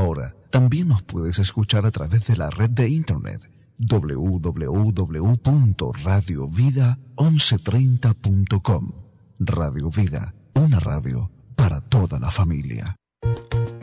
Ahora, también nos puedes escuchar a través de la red de internet www.radiovida1130.com. Radio Vida, una radio para toda la familia.